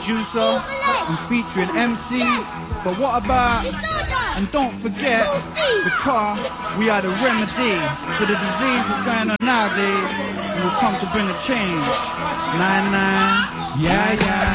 producer, I'm featuring MC. But what about, and don't forget, because we are the remedy for the disease that's going on nowadays, and we'll come to bring a change. 9-9, yeah, yeah.